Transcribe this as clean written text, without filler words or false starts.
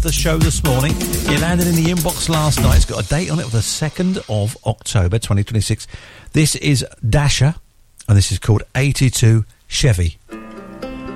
the show this morning. It landed in the inbox last night. It's got a date on it of the 2nd of October 2026. This is Dasher, and this is called 82 Chevy.